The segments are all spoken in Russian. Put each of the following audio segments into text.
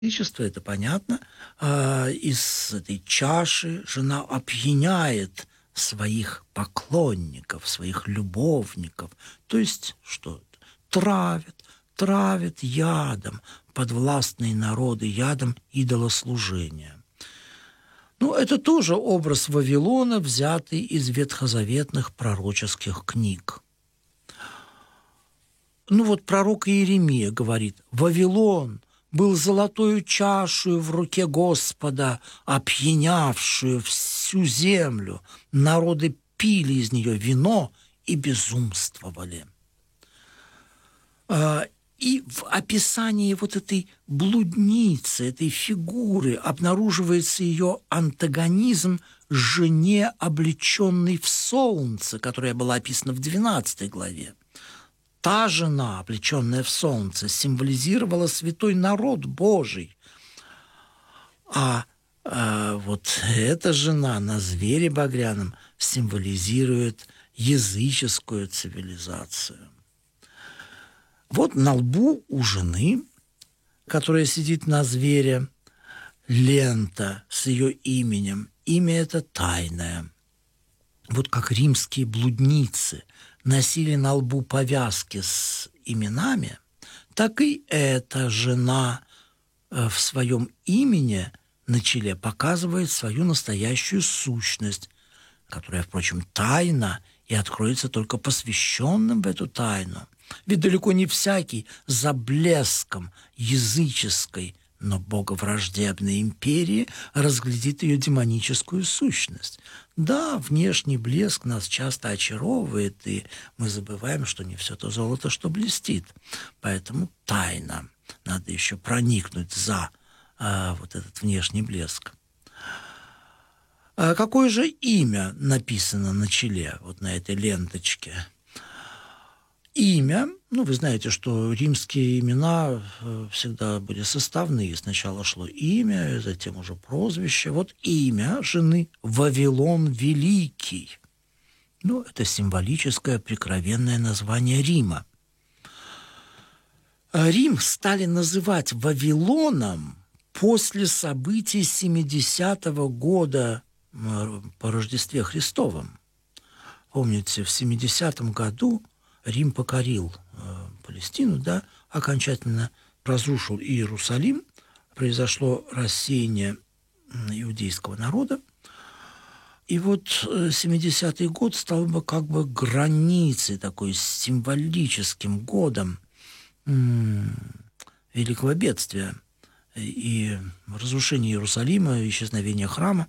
язычество, это понятно. Из этой чаши жена опьяняет своих поклонников, своих любовников. То есть что? Травит ядом подвластные народы, ядом идолослужения. Ну, это тоже образ Вавилона, взятый из ветхозаветных пророческих книг. Ну вот пророк Иеремия говорит: «Вавилон был золотою чашею в руке Господа, опьянявшую всю землю. Народы пили из нее вино и безумствовали». И в описании вот этой блудницы, этой фигуры обнаруживается ее антагонизм жене, облеченной в солнце, которая была описана в 12 главе. Та жена, облеченная в солнце, символизировала святой народ Божий. Вот эта жена на звере багряном символизирует языческую цивилизацию. Вот на лбу у жены, которая сидит на звере, лента с ее именем. Имя это тайное. Вот как римские блудницы носили на лбу повязки с именами, так и эта жена в своем имени на челе показывает свою настоящую сущность, которая, впрочем, тайна и откроется только посвященным в эту тайну. Ведь далеко не всякий за блеском языческой, но боговраждебной империи разглядит ее демоническую сущность. Да, внешний блеск нас часто очаровывает, и мы забываем, что не все то золото, что блестит. Поэтому тайна. Надо еще проникнуть за вот этот внешний блеск. Какое же имя написано на челе, вот на этой ленточке? Имя, вы знаете, что римские имена всегда были составные. Сначала шло имя, затем уже прозвище. Вот имя жены Вавилон Великий. Это символическое, прикровенное название Рима. Рим стали называть Вавилоном после событий 70-го года по Рождестве Христовом. Помните, в 70-м году Рим покорил Палестину, окончательно разрушил Иерусалим, произошло рассеяние иудейского народа. И вот 70-й год стал бы как бы границей, такой символическим годом великого бедствия и разрушения Иерусалима, исчезновения храма.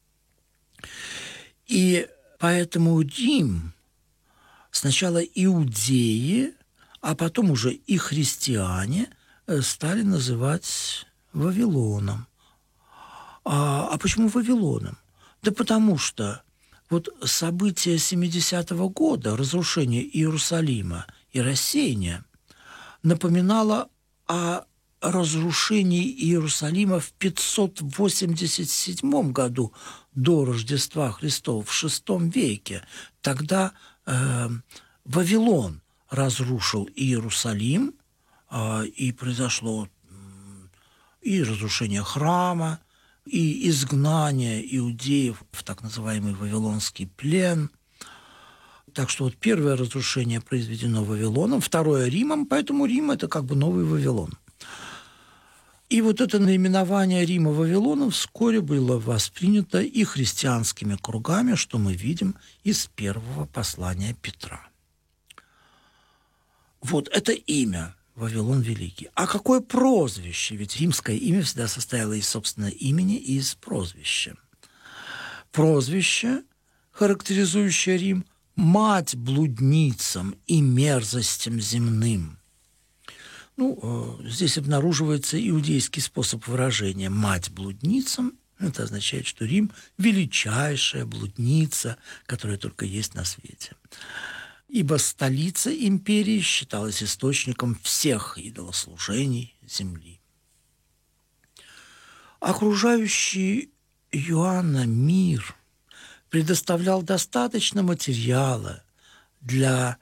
И поэтому Рим, сначала иудеи, а потом уже и христиане стали называть Вавилоном. А почему Вавилоном? Да потому что вот события 70-го года, разрушение Иерусалима и рассеяние, напоминало о разрушении Иерусалима в 587 году до Рождества Христова, в VI веке. Тогда Вавилон разрушил Иерусалим, и произошло и разрушение храма, и изгнание иудеев в так называемый Вавилонский плен. Так что вот первое разрушение произведено Вавилоном, второе Римом, поэтому Рим – это как бы новый Вавилон. И вот это наименование Рима Вавилоном вскоре было воспринято и христианскими кругами, что мы видим из первого послания Петра. Вот это имя Вавилон Великий. А какое прозвище? Ведь римское имя всегда состояло из собственного имени и из прозвища. Прозвище, характеризующее Рим, «мать блудницам и мерзостям земным». Здесь обнаруживается иудейский способ выражения «мать блудницам». Это означает, что Рим – величайшая блудница, которая только есть на свете. Ибо столица империи считалась источником всех идолослужений земли. Окружающий Иоанна мир предоставлял достаточно материала для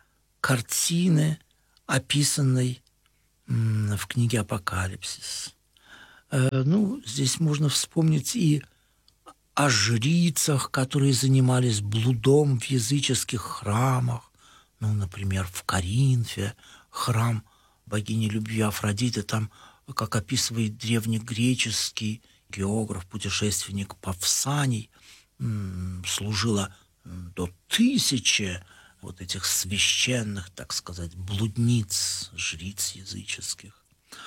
картины, описанной в книге «Апокалипсис». Здесь можно вспомнить и о жрицах, которые занимались блудом в языческих храмах. Например, в Коринфе храм богини любви Афродиты, там, как описывает древнегреческий географ, путешественник Павсаний, служило до 1000 вот этих священных, так сказать, блудниц, жриц языческих.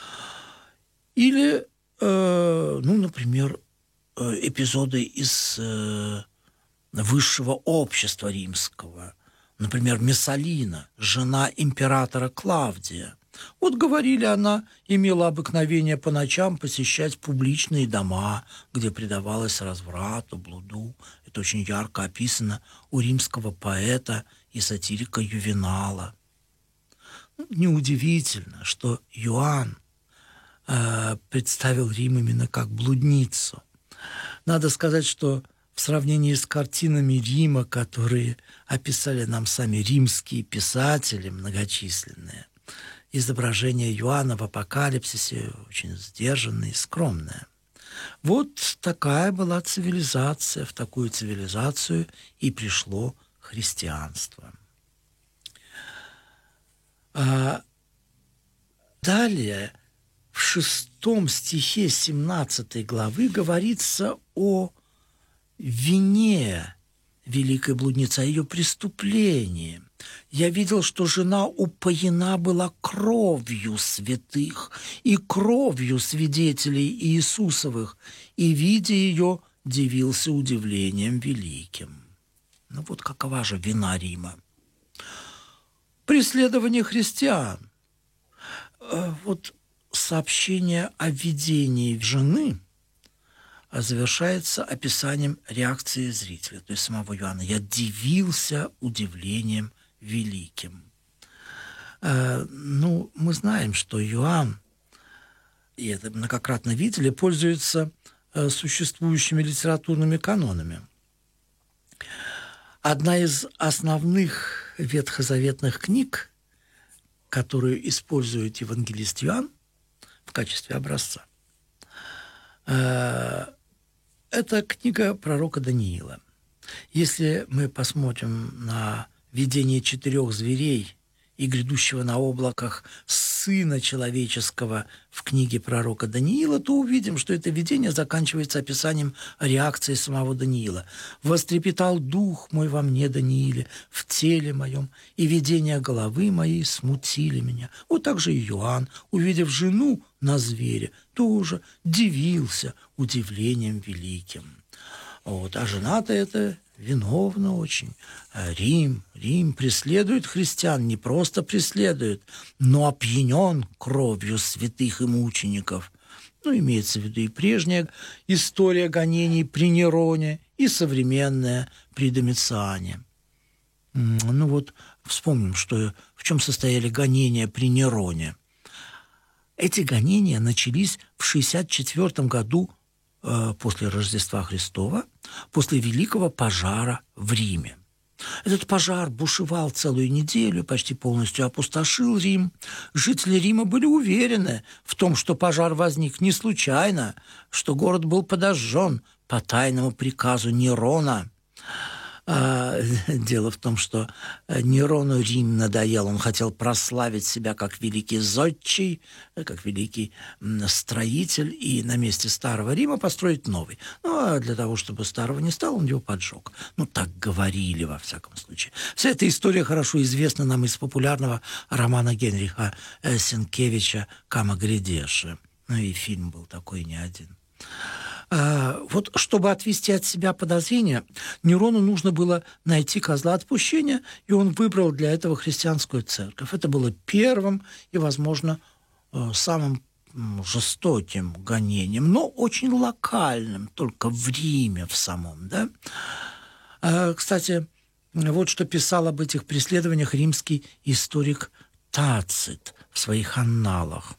Или, например, эпизоды из высшего общества римского. Например, Мессалина, жена императора Клавдия. Вот, говорили, она имела обыкновение по ночам посещать публичные дома, где предавалась разврату, блуду. Это очень ярко описано у римского поэта и сатирика Ювенала. Неудивительно, что Иоанн представил Рим именно как блудницу. Надо сказать, что в сравнении с картинами Рима, которые описали нам сами римские писатели многочисленные, изображение Иоанна в Апокалипсисе очень сдержанное и скромное. Вот такая была цивилизация, в такую цивилизацию и пришло христианство. Далее, в 6 стихе 17 главы говорится о вине великой блудницы, о ее преступлении. «Я видел, что жена упоена была кровью святых и кровью свидетелей Иисусовых, и, видя ее, дивился удивлением великим». Вот какова же вина Рима? Преследование христиан. Вот сообщение о видении жены завершается описанием реакции зрителя, то есть самого Иоанна. «Я дивился удивлением великим». Мы знаем, что Иоанн, и это многократно видели, пользуется существующими литературными канонами. Одна из основных ветхозаветных книг, которую использует евангелист Иоанн в качестве образца, это книга пророка Даниила. Если мы посмотрим на видение 4 зверей и грядущего на облаках Сына Человеческого в книге пророка Даниила, то увидим, что это видение заканчивается описанием реакции самого Даниила. «Вострепетал дух мой во мне, Данииле, в теле моем, и видения головы моей смутили меня». Вот так же и Иоанн, увидев жену на звере, тоже дивился удивлением великим. А жена-то это виновна очень. Рим преследует христиан, не просто преследует, но опьянен кровью святых и мучеников. Имеется в виду и прежняя история гонений при Нероне, и современная при Домициане. Вспомним, в чем состояли гонения при Нероне. Эти гонения начались в 64 году после Рождества Христова, после Великого пожара в Риме. Этот пожар бушевал целую неделю, почти полностью опустошил Рим. Жители Рима были уверены в том, что пожар возник не случайно, что город был подожжен по тайному приказу Нерона. Дело в том, что Нерону Рим надоел. Он хотел прославить себя как великий зодчий, как великий строитель, и на месте старого Рима построить новый. А для того, чтобы старого не стало, он его поджег. Так говорили, во всяком случае. Вся эта история хорошо известна нам из популярного романа Генриха Сенкевича «Камагридеши». И фильм был такой не один. Чтобы отвести от себя подозрения, Нерону нужно было найти козла отпущения, и он выбрал для этого христианскую церковь. Это было первым и, возможно, самым жестоким гонением, но очень локальным, только в Риме в самом. Да? Кстати, вот что писал об этих преследованиях римский историк Тацит в своих анналах.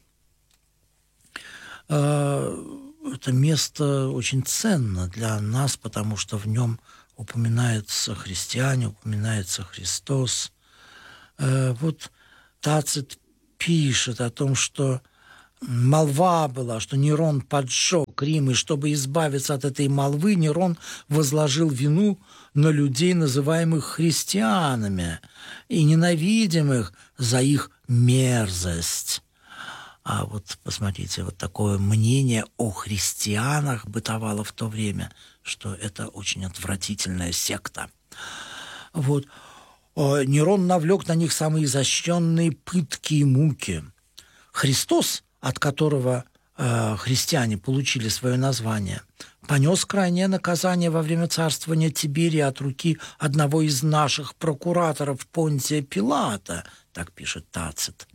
Это место очень ценно для нас, потому что в нем упоминаются христиане, упоминается Христос. Тацит пишет о том, что молва была, что Нерон поджег Рим, и чтобы избавиться от этой молвы, Нерон возложил вину на людей, называемых христианами, и ненавидимых за их мерзость. А вот посмотрите, вот такое мнение о христианах бытовало в то время, что это очень отвратительная секта. Вот. Нерон навлек на них самые изощренные пытки и муки. Христос, от которого христиане получили свое название, понес крайнее наказание во время царствования Тиберия от руки одного из наших прокураторов Понтия Пилата, так пишет Тацит.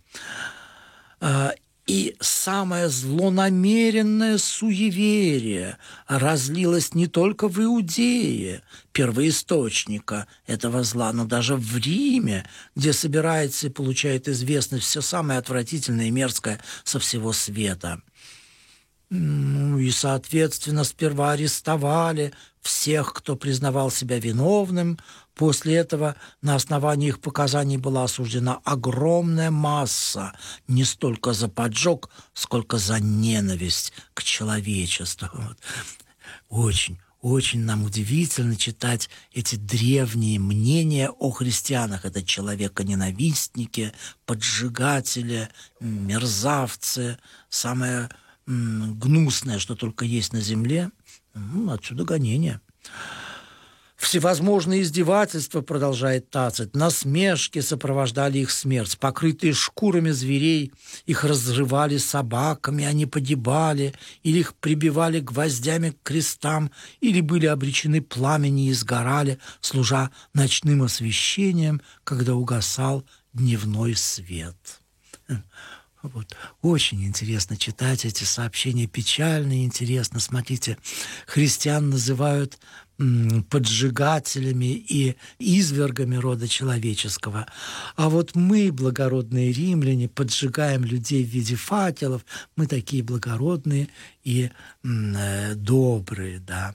И самое злонамеренное суеверие разлилось не только в Иудее, первоисточника этого зла, но даже в Риме, где собирается и получает известность все самое отвратительное и мерзкое со всего света. И, соответственно, сперва арестовали всех, кто признавал себя виновным. После этого на основании их показаний была осуждена огромная масса не столько за поджог, сколько за ненависть к человечеству. Очень нам удивительно читать эти древние мнения о христианах. Это человеконенавистники, поджигатели, мерзавцы, самое гнусное, что только есть на земле. Отсюда гонение. Всевозможные издевательства, продолжает Тацит, насмешки сопровождали их смерть. Покрытые шкурами зверей, их разрывали собаками, они погибали, или их прибивали гвоздями к крестам, или были обречены пламени и сгорали, служа ночным освещением, когда угасал дневной свет. Вот. Очень интересно читать эти сообщения, печально и интересно. Смотрите, христиан называют поджигателями и извергами рода человеческого. А вот мы, благородные римляне, поджигаем людей в виде факелов. Мы такие благородные и добрые, да.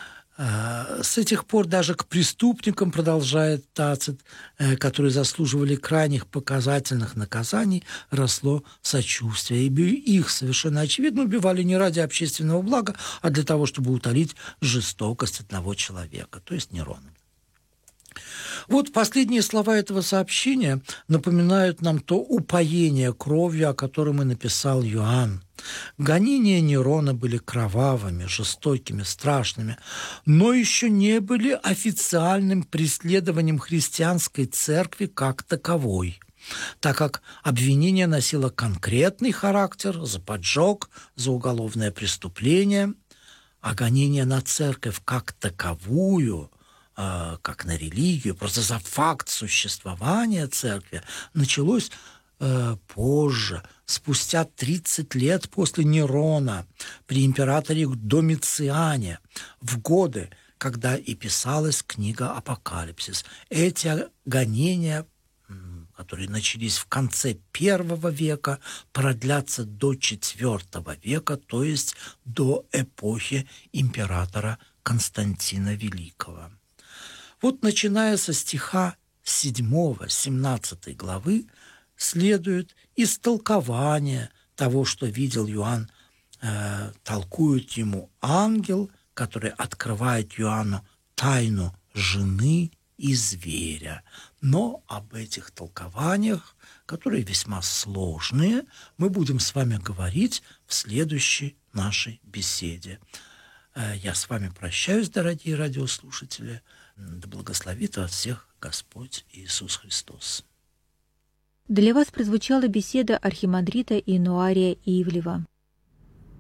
С этих пор даже к преступникам, продолжает Тацит, которые заслуживали крайних показательных наказаний, росло сочувствие. И их совершенно очевидно убивали не ради общественного блага, а для того, чтобы утолить жестокость одного человека, то есть Нерона. Вот последние слова этого сообщения напоминают нам то упоение кровью, о котором и написал Иоанн. Гонения Нерона были кровавыми, жестокими, страшными, но еще не были официальным преследованием христианской церкви как таковой, так как обвинение носило конкретный характер за поджог, за уголовное преступление, а гонение на церковь как таковую, как на религию, просто за факт существования церкви, началось позже, спустя 30 лет после Нерона, при императоре Домициане, в годы, когда и писалась книга «Апокалипсис». Эти гонения, которые начались в конце I века, продлятся до IV века, то есть до эпохи императора Константина Великого. Вот начиная со стиха 7-17 главы следует истолкование того, что видел Иоанн. Толкует ему ангел, который открывает Иоанну тайну жены и зверя. Но об этих толкованиях, которые весьма сложные, мы будем с вами говорить в следующей нашей беседе. Я с вами прощаюсь, дорогие радиослушатели. Да благословит вас всех Господь Иисус Христос. Для вас прозвучала беседа архимандрита Иануария Ивлева.